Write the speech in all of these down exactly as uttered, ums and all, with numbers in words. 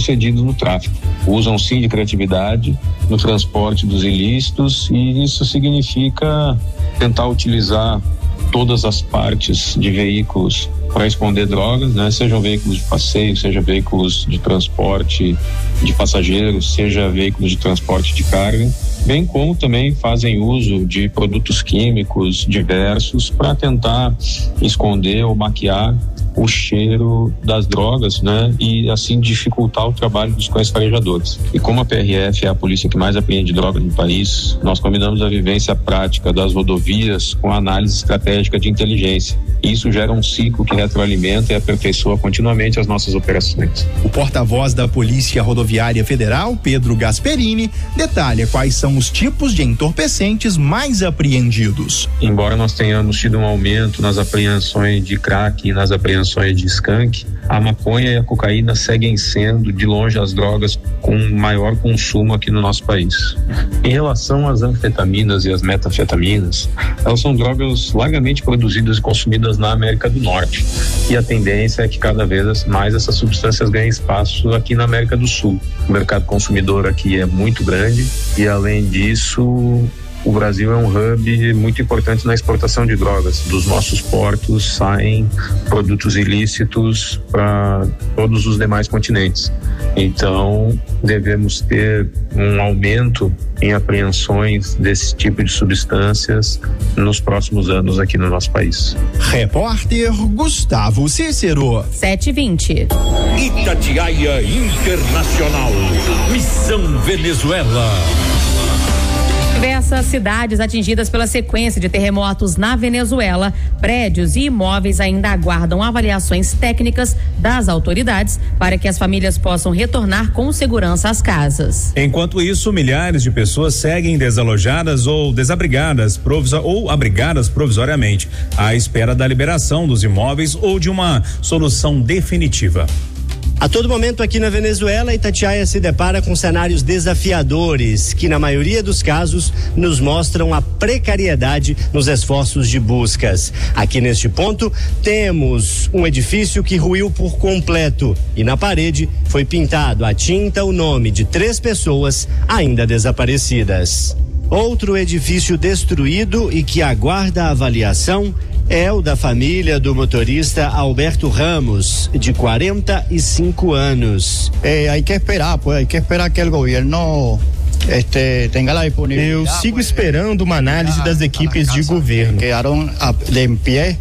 sucedidos no tráfico. Usam sim de criatividade no transporte dos ilícitos, e isso significa tentar utilizar todas as partes de veículos para esconder drogas, né? Sejam veículos de passeio, seja veículos de transporte de passageiros, seja veículos de transporte de carga, bem como também fazem uso de produtos químicos diversos para tentar esconder ou maquiar o cheiro das drogas, né? E assim dificultar o trabalho dos cães farejadores. E como a P R F é a polícia que mais apreende drogas no país, nós combinamos a vivência prática das rodovias com a análise estratégica de inteligência. Isso gera um ciclo que retroalimenta e aperfeiçoa continuamente as nossas operações. O porta-voz da Polícia Rodoviária Federal, Pedro Gasperini, detalha quais são os tipos de entorpecentes mais apreendidos. Embora nós tenhamos tido um aumento nas apreensões de crack e nas apreensões de skunk, a maconha e a cocaína seguem sendo de longe as drogas com maior consumo aqui no nosso país. Em relação às anfetaminas e às metanfetaminas, elas são drogas largamente produzidas e consumidas na América do Norte, e a tendência é que cada vez mais essas substâncias ganhem espaço aqui na América do Sul. O mercado consumidor aqui é muito grande e, além disso, o Brasil é um hub muito importante na exportação de drogas. Dos nossos portos saem produtos ilícitos para todos os demais continentes. Então, devemos ter um aumento em apreensões desse tipo de substâncias nos próximos anos aqui no nosso país. Repórter Gustavo Cícero. sete e vinte. Itatiaia Internacional. Missão Venezuela. Diversas cidades atingidas pela sequência de terremotos na Venezuela, prédios e imóveis ainda aguardam avaliações técnicas das autoridades para que as famílias possam retornar com segurança às casas. Enquanto isso, milhares de pessoas seguem desalojadas ou desabrigadas provisor, ou abrigadas provisoriamente, à espera da liberação dos imóveis ou de uma solução definitiva. A todo momento aqui na Venezuela, Itatiaia se depara com cenários desafiadores que, na maioria dos casos, nos mostram a precariedade nos esforços de buscas. Aqui neste ponto, temos um edifício que ruiu por completo e na parede foi pintado a tinta o nome de três pessoas ainda desaparecidas. Outro edifício destruído e que aguarda avaliação é o da família do motorista Alberto Ramos, de quarenta e cinco anos. Eh, hay que esperar, pues, hay que esperar que el gobierno este, tenga la disponibilidad. Eu sigo esperando uma análise das equipes de governo. Quedaron de em pie.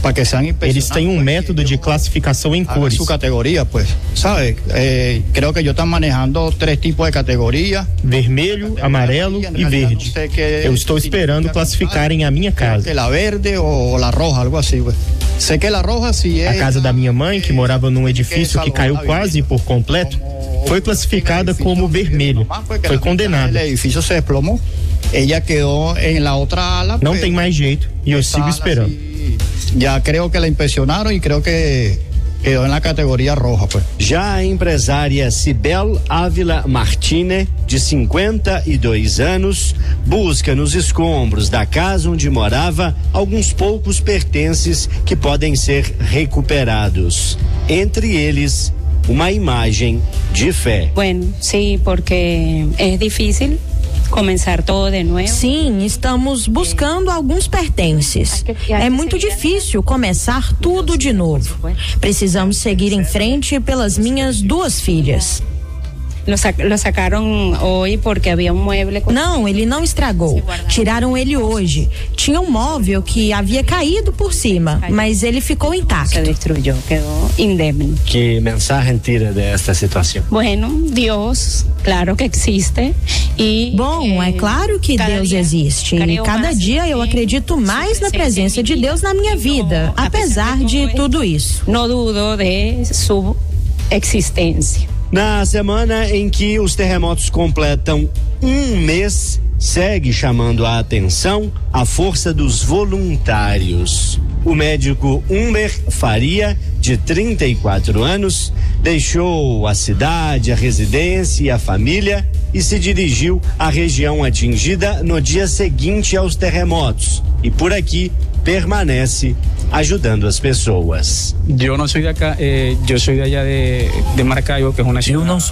Eles têm um método de classificação em cores. Sua categoria, pues, sabe? Eh, creo que eu estou manejando três tipos de categoria: vermelho, amarelo e verde. Eu estou esperando classificarem a minha casa. A verde ou a roja, algo assim. Sei que a roja se é. A casa da minha mãe, que morava num edifício que caiu quase por completo, foi classificada como vermelho. Foi condenada. O edifício se desplomou. Ela quedou em la outra ala. Não tem mais jeito e eu sigo esperando. Já creio que la impressionaram e creio que quedou na categoria roja. Pues. Já a empresária Cibel Ávila Martínez, de cinquenta e dois anos, busca nos escombros da casa onde morava alguns poucos pertences que podem ser recuperados. Entre eles, uma imagem de fé. Bueno, sí, porque é difícil começar todo de novo. Sim, estamos buscando alguns pertences. É muito difícil começar tudo de novo. Precisamos seguir em frente pelas minhas duas filhas. Lo sacaram hoje porque havia um mueble. Não, ele não estragou. Tiraram ele hoje. Tinha um móvel que havia caído por cima, mas ele ficou intacto. Se destruiu, quedou indemne. Que mensagem tira desta situação? Bueno, Deus, claro que existe. E bom, é claro que Deus existe. E cada dia eu acredito mais na presença de Deus na minha vida, apesar de tudo isso. Não dudo de sua existência. Na semana em que os terremotos completam um mês, segue chamando a atenção a força dos voluntários. O médico Humber Faria, de trinta e quatro anos, deixou a cidade, a residência e a família e se dirigiu à região atingida no dia seguinte aos terremotos. E por aqui permanece ajudando as pessoas. Eu não sou de acá, eh, eu sou de allá de, de Maracaibo, que é uma cidade. Eu não sou